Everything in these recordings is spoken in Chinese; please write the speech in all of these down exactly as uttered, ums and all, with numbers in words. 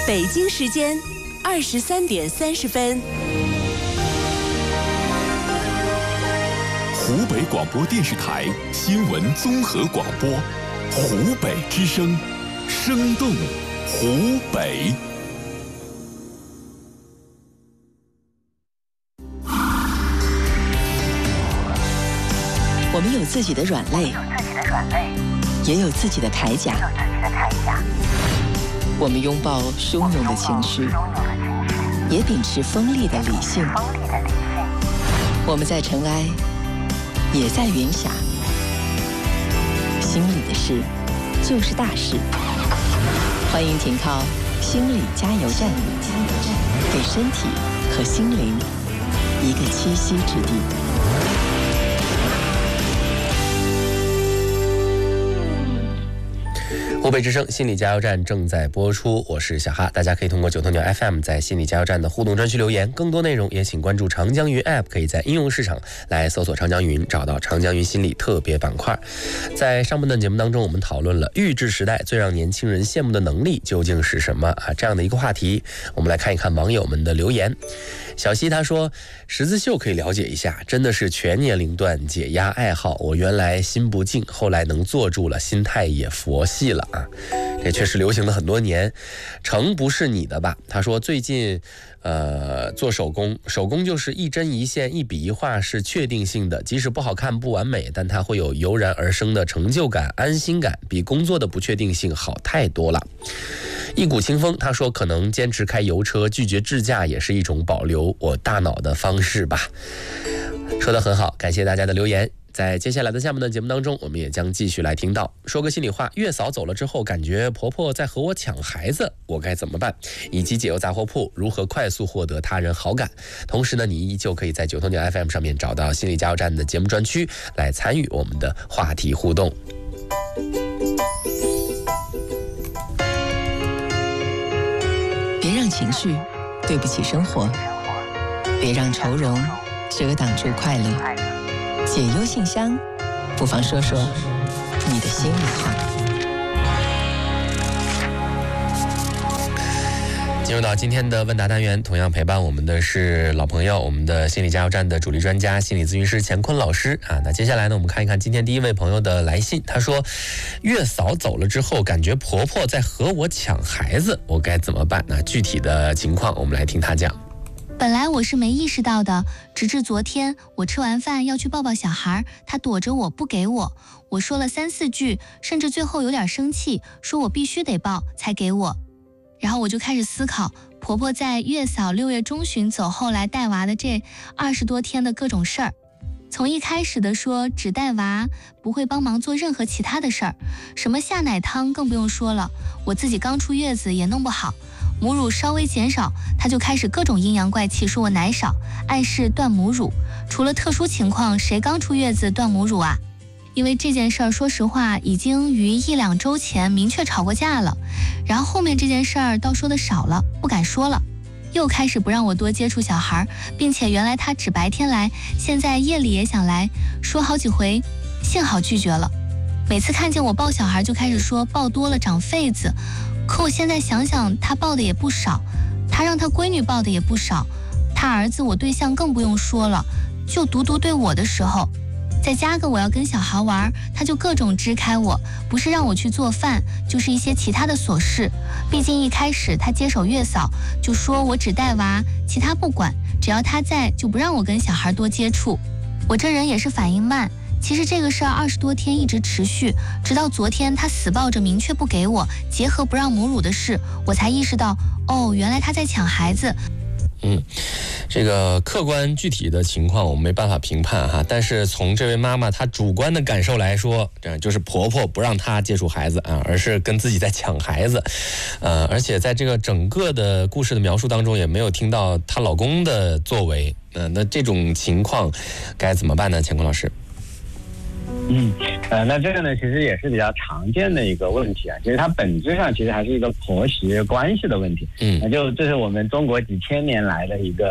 北京时间二十三点三十分。 湖北广播电视台新闻综合广播，湖北之声，生动湖北。 我们有自己的软肋，也有自己的铠甲。我们拥抱汹涌的情绪，也秉持锋利的理性。我们在尘埃，也在云霞。心里的事，就是大事。欢迎停靠心理加油站，给身体和心灵一个栖息之地。 湖北之声心理加油站正在播出，我是小哈，大家可以通过九头鸟 F M 在心理加油站的互动专区留言，更多内容也请关注长江云 App， 可以在应用市场来搜索长江云，找到长江云心理特别板块。在上半段节目当中，我们讨论了预制时代最让年轻人羡慕的能力究竟是什么啊？这样的一个话题，我们来看一看网友们的留言。小西他说，十字绣可以了解一下，真的是全年龄段解压爱好。我原来心不静，后来能坐住了，心态也佛系了啊。这确实流行了很多年。成不是你的吧？他说最近呃做手工，手工就是一针一线一笔一画是确定性的，即使不好看不完美，但它会有油然而生的成就感安心感，比工作的不确定性好太多了。一股清风他说，可能坚持开油车，拒绝智驾也是一种保留我大脑的方式吧。说得很好，感谢大家的留言。在接下来的下面的节目当中，我们也将继续来听到说个心里话，月嫂走了之后感觉婆婆在和我抢孩子，我该怎么办，以及解忧杂货铺如何快速获得他人好感。同时呢，你依旧可以在九头鸟 F M 上面找到心理加油站的节目专区来参与我们的话题互动。 别让情绪对不起生活，别让愁容遮挡住快乐。解忧信箱，不妨说说你的心里话。 进入到今天的问答单元，同样陪伴我们的是老朋友，我们的心理加油站的主力专家心理咨询师乾坤老师啊。那接下来呢，我们看一看今天第一位朋友的来信。他说，月嫂走了之后感觉婆婆在和我抢孩子，我该怎么办？那具体的情况我们来听他讲。 本来我是没意识到的，直至昨天我吃完饭要去抱抱小孩，他躲着我不给我，我说了三四句，甚至最后有点生气，说我必须得抱才给我。然后我就开始思考婆婆在月嫂六月中旬走后来带娃的这二十多天的各种事儿。从一开始的说只带娃，不会帮忙做任何其他的事儿，什么下奶汤更不用说了，我自己刚出月子也弄不好，母乳稍微减少，他就开始各种阴阳怪气，说我奶少，暗示断母乳。除了特殊情况，谁刚出月子断母乳啊？因为这件事儿，说实话，已经于一两周前明确吵过架了。然后后面这件事儿倒说的少了，不敢说了。又开始不让我多接触小孩，并且原来他只白天来，现在夜里也想来，说好几回，幸好拒绝了。每次看见我抱小孩，就开始说抱多了长痱子。可我现在想想，他抱的也不少，他让他闺女抱的也不少，他儿子我对象更不用说了，就独独对我的时候，再加个我要跟小孩玩，他就各种支开我，不是让我去做饭，就是一些其他的琐事。毕竟一开始他接手月嫂，就说我只带娃，其他不管，只要他在就不让我跟小孩多接触。我这人也是反应慢，其实这个事儿二十多天一直持续，直到昨天他死抱着明确不给我，结合不让母乳的事，我才意识到，哦，原来他在抢孩子。 嗯，这个客观具体的情况我们没办法评判哈，但是从这位妈妈她主观的感受来说，这就是婆婆不让她接触孩子啊，而是跟自己在抢孩子，呃，而且在这个整个的故事的描述当中，也没有听到她老公的作为，呃，那这种情况该怎么办呢？乾坤老师？ 嗯，呃，那这个呢，其实也是比较常见的一个问题啊。其实它本质上其实还是一个婆媳关系的问题。嗯，那就这是我们中国几千年来的一个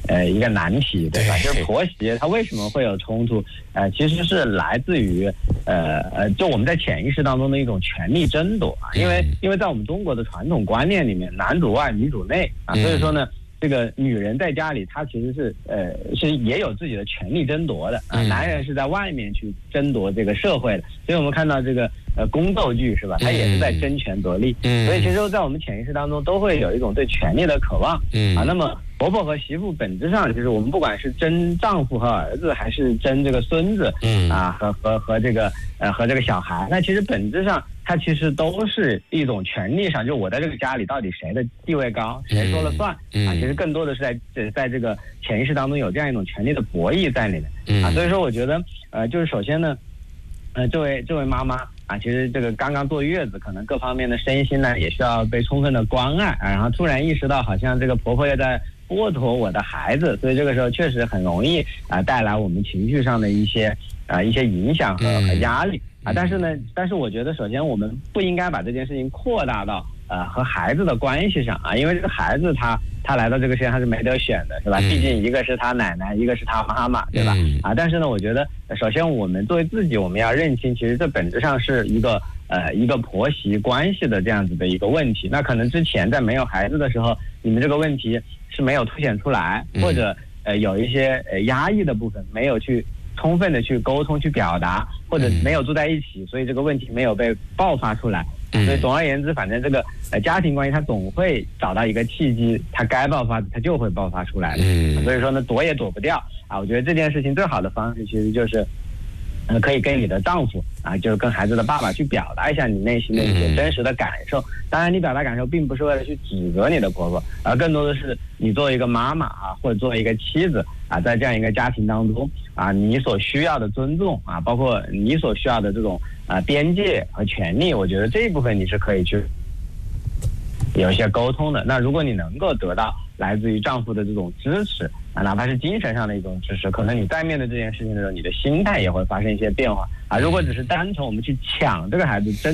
呃一个难题，对吧？就是婆媳她为什么会有冲突？呃，其实是来自于呃呃，就我们在潜意识当中的一种权力争夺啊，因为因为在我们中国的传统观念里面，男主外女主内啊，所以说呢。这个女人在家里，她其实是呃是也有自己的权力争夺的啊，男人是在外面去争夺这个社会的，所以我们看到这个呃宫斗剧是吧，他也是在争权夺利，嗯，所以其实在我们潜意识当中都会有一种对权力的渴望，嗯啊，那么婆婆和媳妇本质上就是我们不管是争丈夫和儿子，还是争这个孙子，嗯啊和和和这个呃和这个小孩，那其实本质上。它其实都是一种权力上，就我在这个家里到底谁的地位高，谁说了算、嗯、啊？其实更多的是在在这个潜意识当中有这样一种权力的博弈在里面啊。所以说，我觉得呃，就是首先呢，呃，这位这位妈妈啊，其实这个刚刚坐月子，可能各方面的身心呢也需要被充分的关爱啊。然后突然意识到，好像这个婆婆也在剥夺我的孩子，所以这个时候确实很容易啊带来我们情绪上的一些啊一些影响和和压力。啊，但是呢，但是我觉得，首先我们不应该把这件事情扩大到呃和孩子的关系上啊，因为这个孩子他他来到这个世界上是没得选的，是吧？毕竟一个是他奶奶，一个是他妈妈，对吧？啊，但是呢，我觉得首先我们作为自己，我们要认清，其实这本质上是一个呃一个婆媳关系的这样子的一个问题。那可能之前在没有孩子的时候，你们这个问题是没有凸显出来，或者呃有一些呃压抑的部分没有去。充分的去沟通、去表达，或者没有住在一起，所以这个问题没有被爆发出来。所以总而言之，反正这个呃家庭关系它总会找到一个契机，它该爆发它就会爆发出来的。所以说呢，躲也躲不掉啊。我觉得这件事情最好的方式其实就是。呃，可以跟你的丈夫啊，就是跟孩子的爸爸去表达一下你内心的一些真实的感受。当然，你表达感受并不是为了去指责你的婆婆，而更多的是你作为一个妈妈啊，或者作为一个妻子啊，在这样一个家庭当中啊，你所需要的尊重啊，包括你所需要的这种啊边界和权利，我觉得这一部分你是可以去有一些沟通的。那如果你能够得到来自于丈夫的这种支持啊，哪怕是精神上的一种支持，可能你在面对这件事情的时候，你的心态也会发生一些变化啊。如果只是单纯我们去抢这个孩子，真